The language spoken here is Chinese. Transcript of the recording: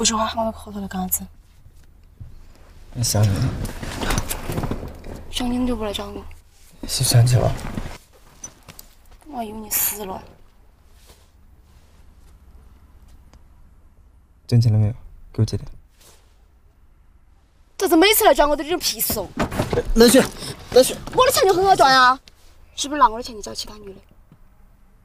不说话，往我后头来干啥子？ 我想你了。 想你就不来找我。 谁想起了？ 我还以为你死了。 挣钱了没有？给我借点。 咋子每次来找我都这种屁事哦？ 冷血，冷血！ 我的钱就很好赚啊！是不是拿我的钱去找其他女的？